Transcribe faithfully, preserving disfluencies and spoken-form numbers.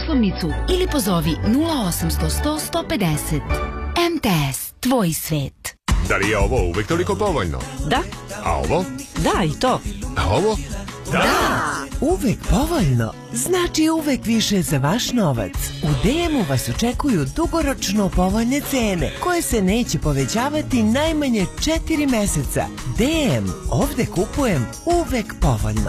poslovnicu ili pozovi nula osamsto sto sto pedeset. M T S, tvoj svet. Da li je ovo uvek toliko povoljno? Da. A ovo? Da, i to. A ovo? Da! Uvek povoljno znači uvek više za vaš novac. U D M-u vas očekuju dugoročno povoljne cene koje se neće povećavati najmanje četiri meseca. D M, ovde kupujem uvek povoljno.